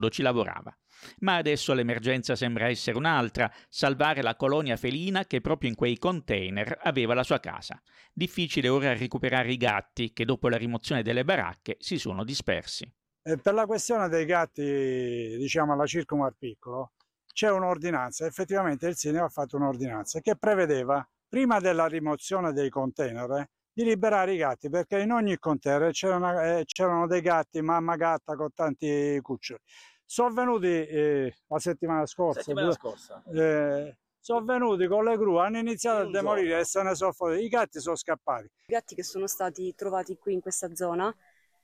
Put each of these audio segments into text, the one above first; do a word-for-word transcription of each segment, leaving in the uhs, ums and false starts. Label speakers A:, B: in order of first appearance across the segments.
A: ci lavorava. Ma adesso l'emergenza sembra essere un'altra, salvare la colonia felina che proprio in quei container aveva la sua casa. Difficile ora recuperare i gatti che dopo la rimozione delle baracche si sono dispersi.
B: E per la questione dei gatti, diciamo alla Circumar Piccolo, c'è un'ordinanza, effettivamente il sindaco ha fatto un'ordinanza che prevedeva, prima della rimozione dei container, eh, di liberare i gatti, perché in ogni container c'erano, eh, c'erano dei gatti, mamma gatta con tanti cuccioli. Sono venuti eh, la settimana scorsa,
C: settimana scorsa.
B: Eh, sono venuti con le gru, hanno iniziato a demolire giorno. E se ne sono fuori. I gatti sono scappati.
D: I gatti che sono stati trovati qui in questa zona,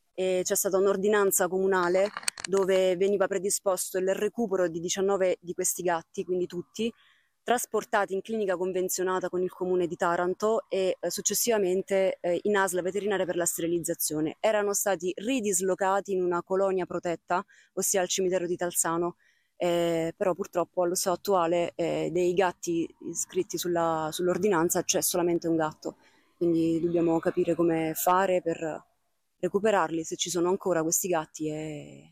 D: e c'è stata un'ordinanza comunale dove veniva predisposto il recupero di diciannove di questi gatti, quindi tutti, trasportati in clinica convenzionata con il comune di Taranto e eh, successivamente eh, in A S L veterinaria per la sterilizzazione. Erano stati ridislocati in una colonia protetta, ossia al cimitero di Talzano, eh, però purtroppo allo stato attuale eh, dei gatti iscritti sulla, sull'ordinanza c'è solamente un gatto, quindi dobbiamo capire come fare per recuperarli, se ci sono ancora questi gatti, e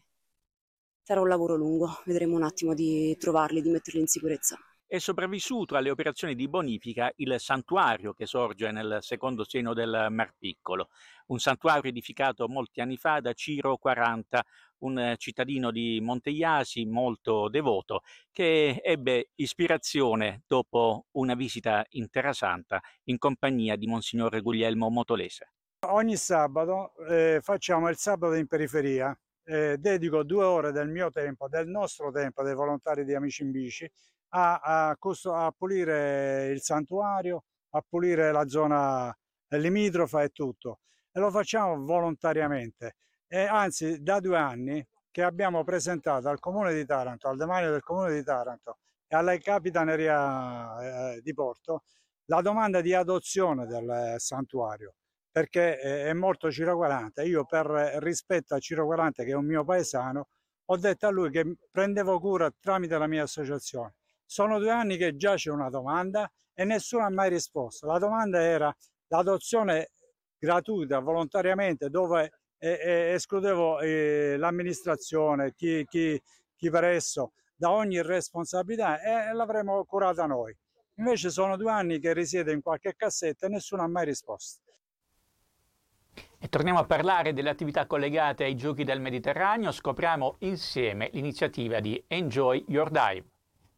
D: sarà un lavoro lungo, vedremo un attimo di trovarli, di metterli in sicurezza.
A: È sopravvissuto alle operazioni di bonifica il santuario che sorge nel secondo seno del Mar Piccolo, un santuario edificato molti anni fa da Ciro quaranta, un cittadino di Monteiasi molto devoto che ebbe ispirazione dopo una visita in Terra Santa in compagnia di Monsignore Guglielmo Motolese.
B: Ogni sabato eh, facciamo il sabato in periferia, eh, dedico due ore del mio tempo, del nostro tempo, dei volontari di Amici in Bici, a, a, a pulire il santuario, a pulire la zona limitrofa e tutto. E lo facciamo volontariamente. E anzi, da due anni che abbiamo presentato al Comune di Taranto, al demanio del Comune di Taranto e alla Capitaneria eh, di Porto, la domanda di adozione del santuario, perché è morto Ciro quaranta. Io, per rispetto a Ciro quaranta, che è un mio paesano, ho detto a lui che prendevo cura tramite la mia associazione. Sono due anni che già c'è una domanda e nessuno ha mai risposto. La domanda era l'adozione gratuita, volontariamente, dove eh, eh, escludevo eh, l'amministrazione, chi, chi, chi per esso, da ogni responsabilità, e l'avremmo curata noi. Invece sono due anni che risiede in qualche cassetta e nessuno ha mai risposto.
A: E torniamo a parlare delle attività collegate ai Giochi del Mediterraneo. Scopriamo insieme l'iniziativa di Enjoy Your Dive.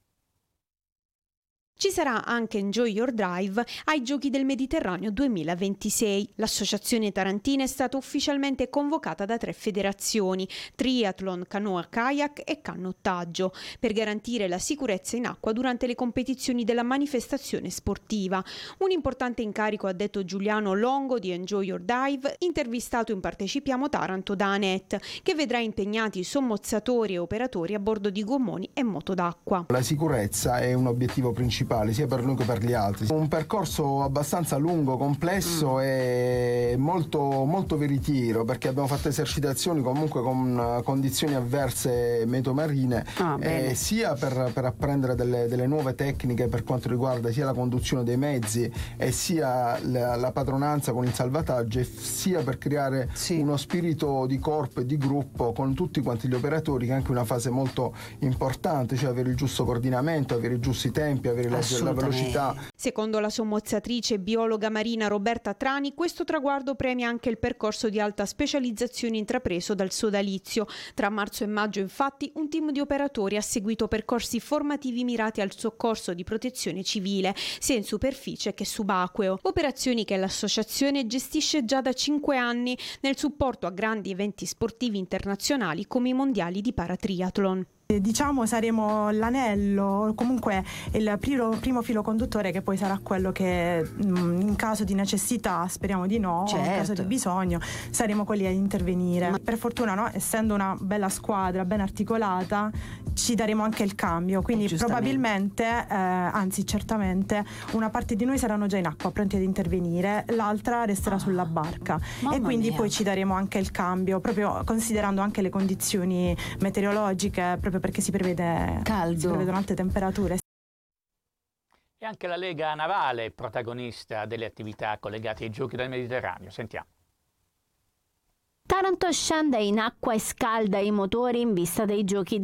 E: Ci sarà anche Enjoy Your Drive ai Giochi del Mediterraneo duemilaventisei. L'associazione tarantina è stata ufficialmente convocata da tre federazioni, triathlon, canoa kayak e canottaggio, per garantire la sicurezza in acqua durante le competizioni della manifestazione sportiva. Un importante incarico, ha detto Giuliano Longo di Enjoy Your Dive, intervistato in Partecipiamo Taranto da Anet, che vedrà impegnati sommozzatori e operatori a bordo di gommoni e moto d'acqua.
F: La sicurezza è un obiettivo principale sia per noi che per gli altri. Un percorso abbastanza lungo, complesso mm. e molto, molto veritiero, perché abbiamo fatto esercitazioni comunque con condizioni avverse metomarine, ah, eh, sia per, per apprendere delle, delle nuove tecniche per quanto riguarda sia la conduzione dei mezzi e sia la, la padronanza con il salvataggio, e sia per creare sì. uno spirito di corpo e di gruppo con tutti quanti gli operatori, che è anche una fase molto importante, cioè avere il giusto coordinamento, avere i giusti tempi, avere la la velocità.
E: Secondo la sommozzatrice e biologa marina Roberta Trani, questo traguardo premia anche il percorso di alta specializzazione intrapreso dal sodalizio. Tra marzo e maggio, infatti, un team di operatori ha seguito percorsi formativi mirati al soccorso di protezione civile, sia in superficie che subacqueo. Operazioni che l'associazione gestisce già da cinque anni nel supporto a grandi eventi sportivi internazionali come i mondiali di paratriathlon.
G: Diciamo saremo l'anello, comunque il primo, primo filo conduttore, che poi sarà quello che mh, in caso di necessità, speriamo di no, certo. in caso di bisogno saremo quelli a intervenire. Ma per fortuna, no, essendo una bella squadra ben articolata, ci daremo anche il cambio, quindi probabilmente, eh, anzi certamente, una parte di noi saranno già in acqua pronti ad intervenire, l'altra resterà ah, sulla barca e quindi mia. poi ci daremo anche il cambio, proprio considerando anche le condizioni meteorologiche, proprio perché si prevede caldo, si prevedono alte temperature.
A: E anche la Lega Navale è protagonista delle attività collegate ai Giochi del Mediterraneo. Sentiamo.
H: Taranto scende in acqua e scalda i motori in vista dei Giochi